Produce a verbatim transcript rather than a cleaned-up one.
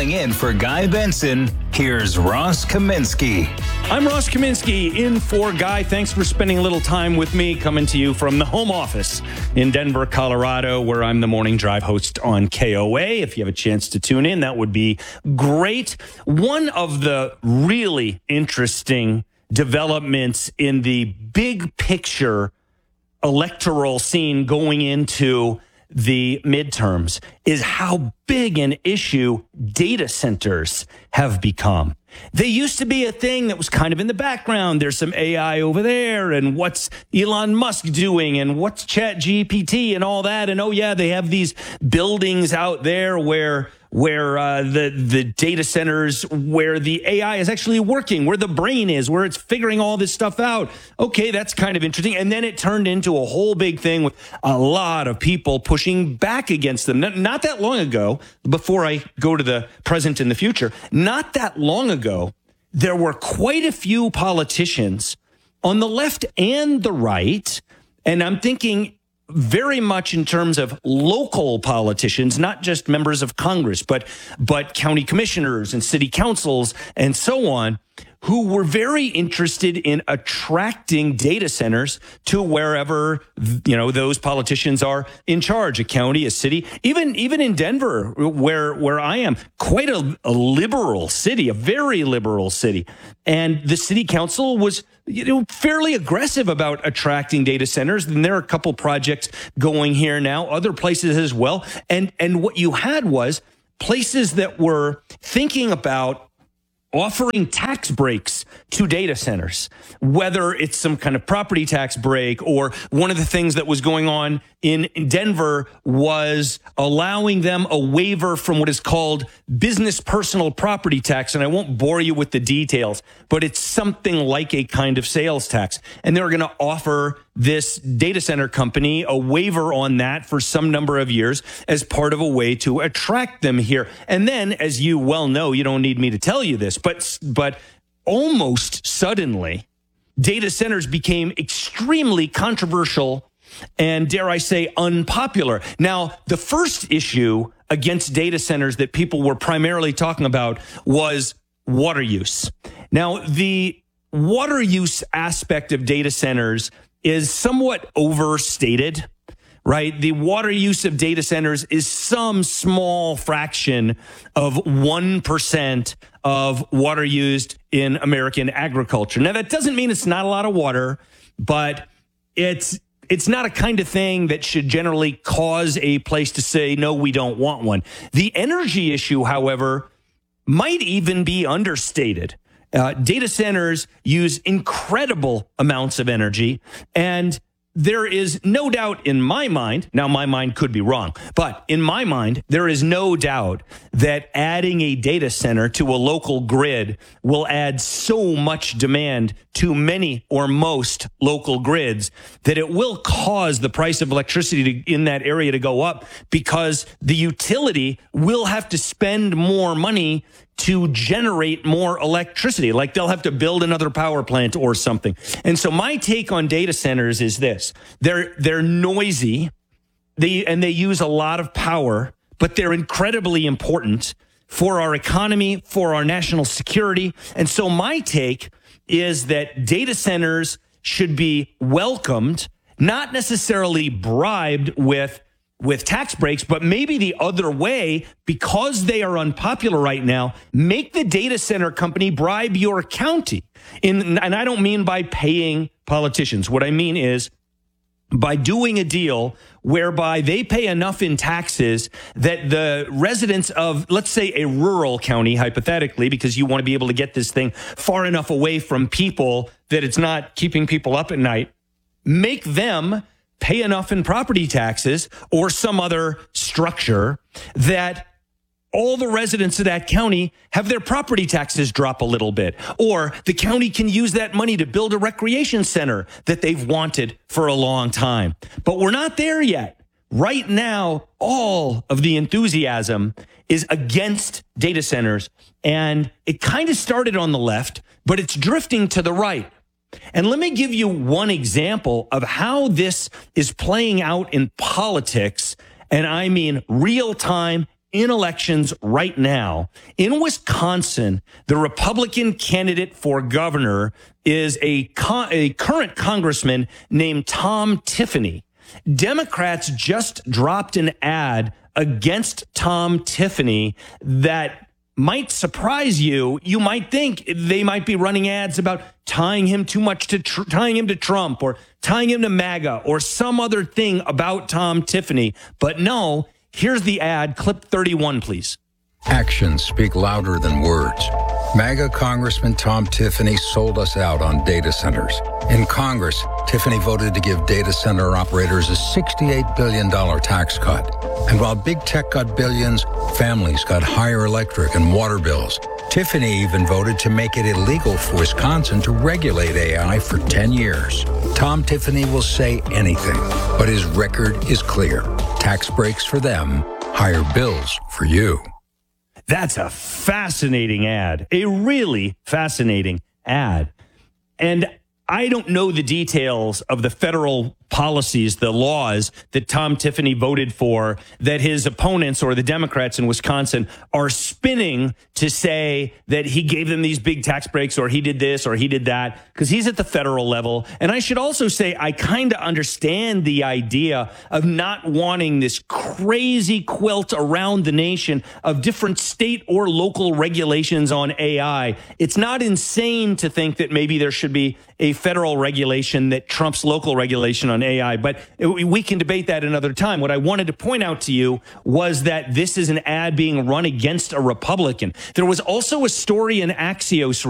Filling in for Guy Benson, here's Ross Kaminsky. I'm Ross Kaminsky, in for Guy. Thanks for spending a little time with me, coming to you from the home office in Denver, Colorado, where I'm the Morning Drive host on K O A. If you have a chance to tune in, that would be great. One of the really interesting developments in the big picture electoral scene going into the midterms is how big an issue data centers have become. They used to be a thing that was kind of in the background. There's some A I over there, and what's Elon Musk doing, and what's Chat G P T and all that. And oh yeah, they have these buildings out there where where uh, the the data centers, where the A I is actually working, where the brain is, where it's figuring all this stuff out. Okay, that's kind of interesting. And then it turned into a whole big thing with a lot of people pushing back against them. Not, not that long ago, before I go to the present and the future, not that long ago, there were quite a few politicians on the left and the right, and I'm thinking very much in terms of local politicians, not just members of Congress, but but county commissioners and city councils and so on, who were very interested in attracting data centers to wherever, you know, those politicians are in charge, a county, a city, even even in Denver, where where I am, quite a, a liberal city, a very liberal city. And the city council was, you know, fairly aggressive about attracting data centers. And there are a couple projects going here now, other places as well. And and what you had was places that were thinking about offering tax breaks to data centers, whether it's some kind of property tax break, or one of the things that was going on in Denver was allowing them a waiver from what is called business personal property tax. And I won't bore you with the details, but it's something like a kind of sales tax. And they're going to offer this data center company a waiver on that for some number of years as part of a way to attract them here. And then, as you well know, you don't need me to tell you this, but but almost suddenly, data centers became extremely controversial and, dare I say, unpopular. Now, the first issue against data centers that people were primarily talking about was water use. Now, the water use aspect of data centers is somewhat overstated, right? The water use of data centers is some small fraction of one percent of water used in American agriculture. Now, that doesn't mean it's not a lot of water, but it's it's not a kind of thing that should generally cause a place to say, no, we don't want one. The energy issue, however, might even be understated. Uh, data centers use incredible amounts of energy, and there is no doubt in my mind, now my mind could be wrong, but in my mind, there is no doubt that adding a data center to a local grid will add so much demand to many or most local grids that it will cause the price of electricity to, in that area to go up, because the utility will have to spend more money to generate more electricity. Like they'll have to build another power plant or something. And so my take on data centers is this. They're they're noisy, they and they use a lot of power, but they're incredibly important for our economy, for our national security. And so my take is that data centers should be welcomed, not necessarily bribed with with tax breaks, but maybe the other way, because they are unpopular right now, make the data center company bribe your county. In, and I don't mean by paying politicians. What I mean is by doing a deal whereby they pay enough in taxes that the residents of, let's say, a rural county, hypothetically, because you want to be able to get this thing far enough away from people that it's not keeping people up at night, make them pay enough in property taxes or some other structure that all the residents of that county have their property taxes drop a little bit. Or the county can use that money to build a recreation center that they've wanted for a long time. But we're not there yet. Right now, all of the enthusiasm is against data centers. And it kind of started on the left, but it's drifting to the right. And let me give you one example of how this is playing out in politics. And I mean real time in elections right now. In Wisconsin, the Republican candidate for governor is a, con- a current congressman named Tom Tiffany. Democrats just dropped an ad against Tom Tiffany that might surprise you. You might think they might be running ads about tying him too much to tr- tying him to Trump or tying him to MAGA or some other thing about Tom Tiffany. But no, here's the ad. Clip thirty-one, please. Actions speak louder than words. MAGA Congressman Tom Tiffany sold us out on data centers. In Congress, Tiffany voted to give data center operators a sixty-eight billion dollars tax cut. And while big tech got billions, families got higher electric and water bills. Tiffany even voted to make it illegal for Wisconsin to regulate A I for ten years. Tom Tiffany will say anything, but his record is clear. Tax breaks for them, higher bills for you. That's a fascinating ad, a really fascinating ad. And I don't know the details of the federal policies, the laws that Tom Tiffany voted for that his opponents or the Democrats in Wisconsin are spinning to say that he gave them these big tax breaks or he did this or he did that, because he's at the federal level. And I should also say I kind of understand the idea of not wanting this crazy quilt around the nation of different state or local regulations on A I. It's not insane to think that maybe there should be a federal regulation that trumps local regulation on A I, but we can debate that another time. What I wanted to point out to you was that this is an ad being run against a Republican. There was also a story in Axios